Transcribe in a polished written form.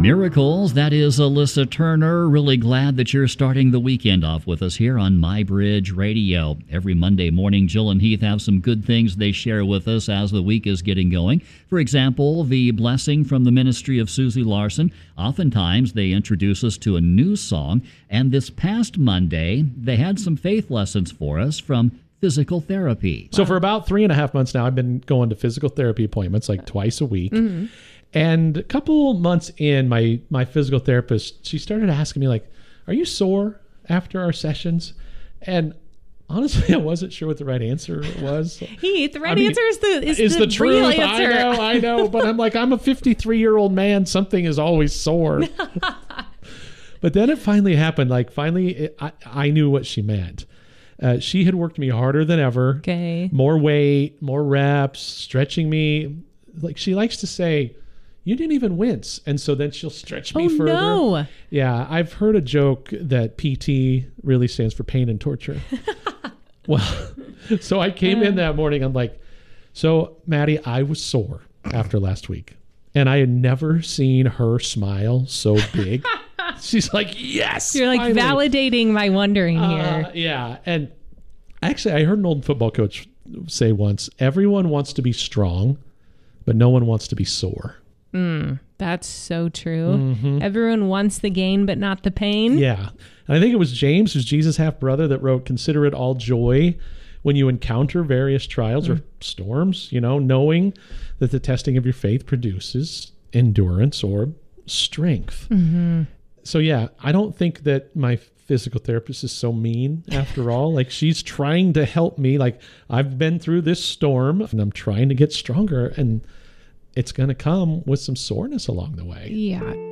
Miracles, that is Alyssa Turner. Really glad that you're starting the weekend off with us here on MyBridge Radio. Every Monday morning, Jill and Heath have some good things they share with us as the week is getting going. For example, the blessing from the ministry of Susie Larson. Oftentimes, they introduce us to a new song. And this past Monday, they had some faith lessons for us from physical therapy. So for about 3.5 months now, I've been going to physical therapy appointments like twice a week. Mm-hmm. And a couple months in, my physical therapist, she started asking me, like, are you sore after our sessions? And honestly, I wasn't sure what the right answer was. Heath, the right answer is the truth. Real answer. I know. But I'm like, I'm a 53-year-old man. Something is always sore. But then it finally happened. I knew what she meant. She had worked me harder than ever. Okay. More weight, more reps, stretching me. Like she likes to say, you didn't even wince. And so then she'll stretch me further. No. Yeah, I've heard a joke that PT really stands for pain and torture. Well, so I came in that morning. I'm like, so Maddie, I was sore after last week. And I had never seen her smile so big. She's like, yes. You're like finally. validating my wondering here. Yeah. And actually, I heard an old football coach say once, everyone wants to be strong, but no one wants to be sore. That's so true. Mm-hmm. Everyone wants the gain, but not the pain. Yeah. And I think it was James, who's Jesus' half-brother, that wrote, consider it all joy when you encounter various trials or storms, knowing that the testing of your faith produces endurance or strength. Mm-hmm. So yeah, I don't think that my physical therapist is so mean after all. Like she's trying to help me. Like I've been through this storm and I'm trying to get stronger, and it's going to come with some soreness along the way. Yeah.